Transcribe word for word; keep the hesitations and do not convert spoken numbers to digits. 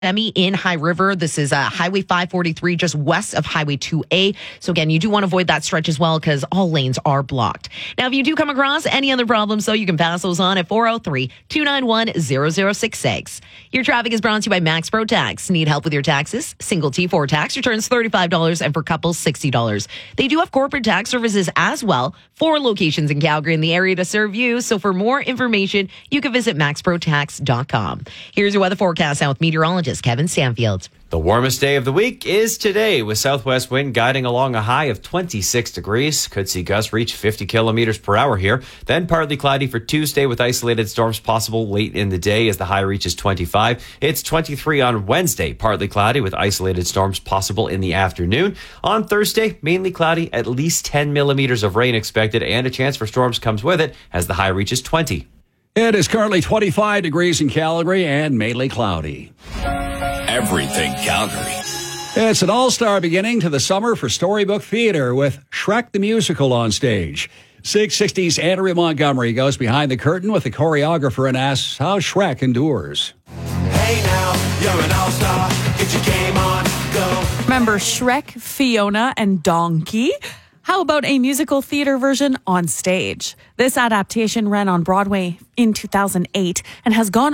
Emmy in High River. This is uh, Highway five forty-three, just west of Highway two A. So again, you do want to avoid that stretch as well because all lanes are blocked. Now, if you do come across any other problems, though, you can pass those on at four oh three, two nine one, zero zero six six. Your traffic is brought to you by Max Pro Tax. Need help with your taxes? Single T four tax returns thirty-five dollars and for couples, sixty dollars. They do have corporate tax services as well. Four locations in Calgary in the area to serve you. So for more information, you can visit max pro tax dot com. Here's your weather forecast now with meteorologist Kevin Stanfield. The warmest day of the week is today, with southwest wind guiding along a high of twenty-six degrees. Could see gusts reach fifty kilometers per hour here. Then partly cloudy for Tuesday with isolated storms possible late in the day as the high reaches twenty-five. It's twenty-three on Wednesday, partly cloudy with isolated storms possible in the afternoon. On Thursday, mainly cloudy, at least ten millimeters of rain expected, and a chance for storms comes with it as the high reaches twenty. It is currently twenty-five degrees in Calgary and mainly cloudy. Everything Calgary. It's an all-star beginning to the summer for Storybook Theatre with Shrek the Musical on stage. six sixty's Andrea Montgomery goes behind the curtain with the choreographer and asks how Shrek endures. Hey now, you're an all-star. Get your game on, go. Remember Shrek, Fiona, and Donkey? How about a musical theater version on stage? This adaptation ran on Broadway in two thousand eight and has gone